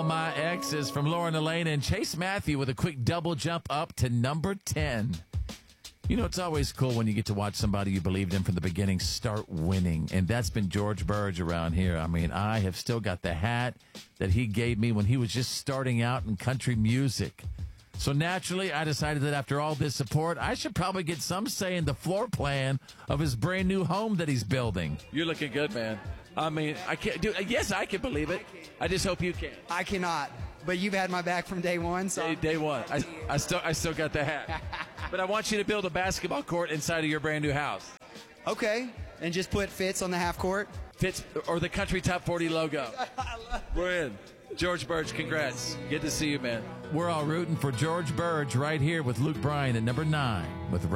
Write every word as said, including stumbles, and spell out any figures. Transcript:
All My Exes from Lauren Elaine and Chase Matthew with a quick double jump up to number ten. You know, it's always cool when you get to watch somebody you believed in from the beginning start winning. And that's been George Burge around here. I mean, I have still got the hat that he gave me when he was just starting out in country music. So naturally, I decided that after all this support, I should probably get some say in the floor plan of his brand new home that he's building. You're looking good, man. I mean, I can't do. Yes, I can believe it. I just hope you can. I cannot. But you've had my back from day one. So Day, day one. I, I still, I still got the hat. But I want you to build a basketball court inside of your brand new house. Okay, and just put Fitz on the half court. Fitz or the Country Top forty logo. We're in. George Burge, congrats. Good to see you, man. We're all rooting for George Burge right here with Luke Bryan at number nine with